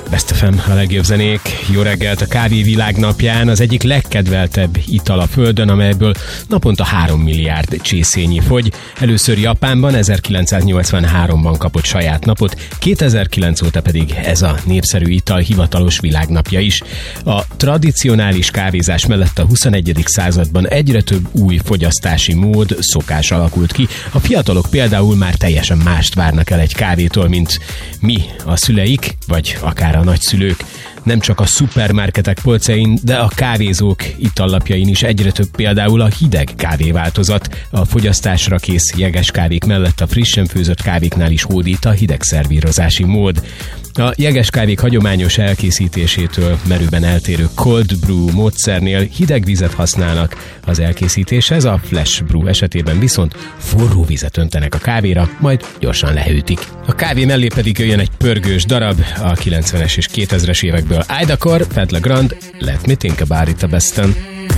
Best FM, a legjobb zenék. Jó reggelt a kávé világnapján. Az egyik legkedveltebb ital a földön, amelyből naponta 3 milliárd csészényi fogy. Először Japánban 1983-ban kapott saját napot, 2009 óta pedig ez a népszerű ital hivatalos világnapja is. A tradicionális kávézás mellett a 21. században egyre több új fogyasztási mód, szokás alakult ki. A fiatalok például már teljesen mást várnak el egy kávétól, mint mi, a szüleik, vagy akár a nagyszülők. Nem csak a szupermarketek polcain, de a kávézók itallapjain is egyre több például a hideg kávéváltozat. A fogyasztásra kész jeges kávék mellett a frissen főzött kávéknál is hódít a hideg szervírozási mód. A jeges kávék hagyományos elkészítésétől merőben eltérő cold brew módszernél hideg vizet használnak az elkészítéshez, a flash brew esetében viszont forró vizet öntenek a kávéra, majd gyorsan lehűtik. A kávé mellé pedig jöjjön egy pörgős darab, a 90-es és 2000-es évekből Idacor, Fat Legrand, Let Me Think About It a Besten.